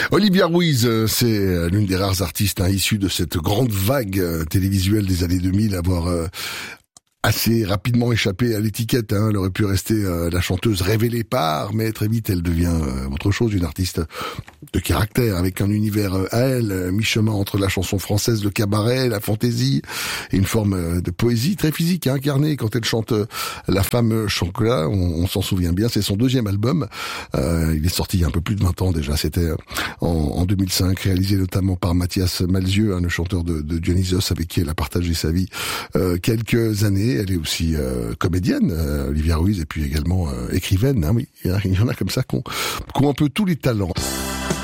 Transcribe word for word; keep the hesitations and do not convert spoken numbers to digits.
Olivia Ruiz, c'est l'une des rares artistes hein, issus de cette grande vague euh, télévisuelle des années deux mille à avoir euh, assez rapidement échappé à l'étiquette. Hein. Elle aurait pu rester euh, la chanteuse révélée par, mais très vite elle devient euh, autre chose, une artiste de caractère, avec un univers euh, à elle, euh, mi-chemin entre la chanson française, le cabaret, la fantaisie, et une forme euh, de poésie très physique, hein, incarnée quand elle chante euh, La femme chocolat, on, on s'en souvient bien, c'est son deuxième album, euh, il est sorti il y a un peu plus de vingt ans déjà, c'était en, en deux mille cinq, réalisé notamment par Mathias Malzieu, hein, le chanteur de, de Dionysos, avec qui elle a partagé sa vie euh, quelques années. Elle est aussi euh, comédienne, euh, Olivia Ruiz, et puis également euh, écrivaine. Hein, oui, il y en a comme ça qui ont, qui ont un peu tous les talents.